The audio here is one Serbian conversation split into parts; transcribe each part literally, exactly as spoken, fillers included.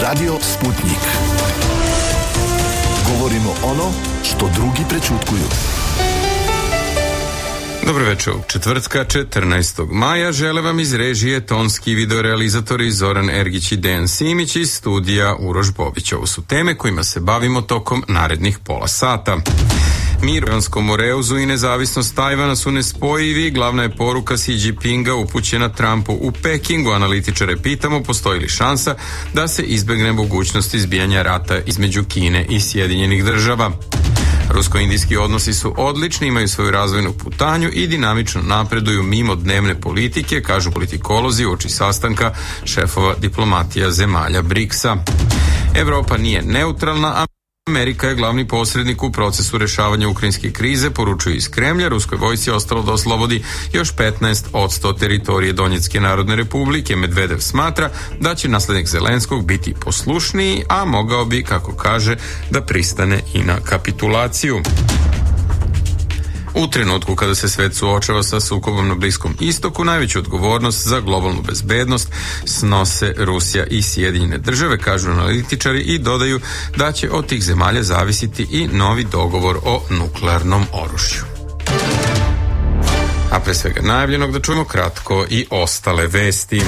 Radio Sputnik. Govorimo ono što drugi prećutkuju. Dobro večer, četvrtka četrnaestog maja. Žele vam iz režije tonski videorealizatori Zoran Ergić i Dejan Simić, iz studija Uroš Bobić. Ovo su teme kojima se bavimo tokom narednih pola sata. Mir u Tajvanskom Moreuzu i nezavisnost Tajvana su nespojivi. Glavna je poruka Xi Jinpinga upućena Trumpu u Pekingu. Analitičare pitamo, postoji li šansa da se izbegne mogućnost izbijanja rata između Kine i Sjedinjenih Država. Rusko-indijski odnosi su odlični, imaju svoju razvojnu putanju i dinamično napreduju mimo dnevne politike, kažu politikolozi uoči sastanka šefova diplomatija zemalja briksa. Evropa nije neutralna, a Amerika je glavni posrednik u procesu rešavanja ukrajinske krize, poručuju iz Kremlja. Ruskoj vojsci je ostalo da oslobodi još petnaest posto teritorije Donjecke narodne republike. Medvedev smatra da će naslednik Zelenskog biti poslušniji, a mogao bi, kako kaže, da pristane i na kapitulaciju. U trenutku kada se svet suočava sa sukobom na Bliskom istoku, najveću odgovornost za globalnu bezbednost snose Rusija i Sjedinjene Države, kažu analitičari, i dodaju da će od tih zemalja zavisiti i novi dogovor o nuklearnom oružju. A pre svega najavljenog da čujemo kratko i ostale vesti.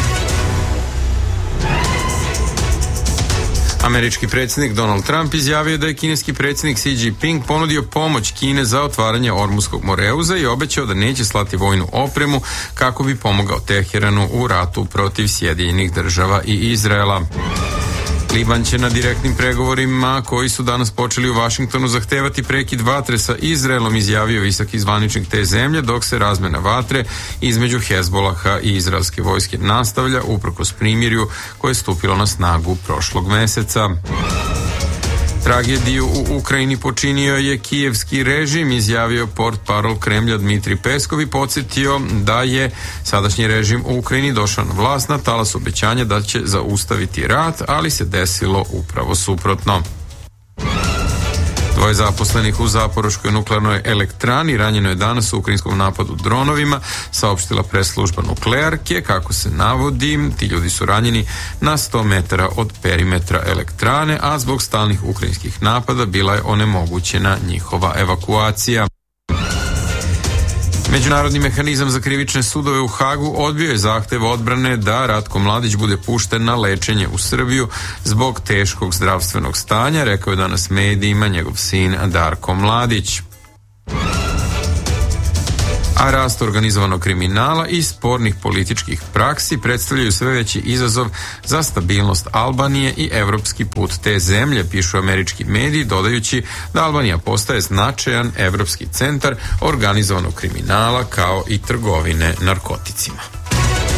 Američki predsjednik Donald Trump izjavio da je kineski predsjednik Xi Jinping ponudio pomoć Kine za otvaranje Ormuskog Moreuza i obećao da neće slati vojnu opremu kako bi pomogao Teheranu u ratu protiv Sjedinjenih Država i Izraela. Liban će na direktnim pregovorima koji su danas počeli u Vašingtonu zahtevati prekid vatre sa Izraelom, izjavio visoki zvaničnik te zemlje, dok se razmena vatre između Hezbolaha i izraelske vojske nastavlja uprkos primirju koje je stupilo na snagu prošlog meseca. Tragediju u Ukrajini počinio je kijevski režim, izjavio portparol Kremlja Dmitrij Peskov i podsjetio da je sadašnji režim u Ukrajini došao na vlast na talas obećanja da će zaustaviti rat, ali se desilo upravo suprotno. Dvoje zaposlenih u Zaporoškoj nuklearnoj elektrani ranjeno je danas u ukrajinskom napadu dronovima, saopštila press-služba nuklearke. Kako se navodi, ti ljudi su ranjeni na sto metara od perimetra elektrane, a zbog stalnih ukrajinskih napada bila je onemogućena njihova evakuacija. Međunarodni mehanizam za krivične sudove u Hagu odbio je zahtev odbrane da Ratko Mladić bude pušten na lečenje u Srbiju zbog teškog zdravstvenog stanja, rekao je danas medijima njegov sin Darko Mladić. A rast organizovanog kriminala i spornih političkih praksi predstavljaju sve veći izazov za stabilnost Albanije i evropski put te zemlje, pišu američki mediji, dodajući da Albanija postaje značajan evropski centar organizovanog kriminala kao i trgovine narkoticima.